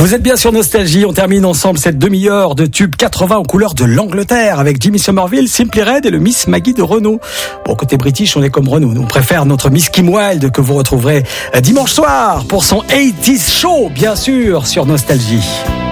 Vous êtes bien sur Nostalgie, on termine ensemble cette demi-heure de tube 80 aux couleurs de l'Angleterre avec Jimmy Somerville, Simply Red et le Miss Maggie de Renaud. Bon, côté british, on est comme Renaud, on préfère notre Miss Kim Wilde que vous retrouverez dimanche soir pour son 80s show, bien sûr, sur Nostalgie.